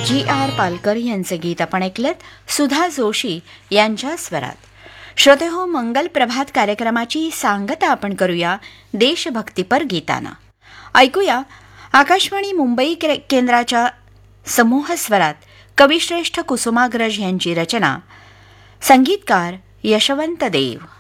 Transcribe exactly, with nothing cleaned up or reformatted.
जी R Palkar यांचे गीत आपण ऐकलत सुधा जोशी यांच्या स्वरात. श्रोते हो, मंगल प्रभात कार्यक्रमाची सांगता आपण करूया देशभक्तीपर गीताना. ऐकूया आकाशवाणी मुंबई केंद्राच्या समूह स्वरात कविश्रेष्ठ कुसुमाग्रज यांची रचना, संगीतकार यशवंत देव.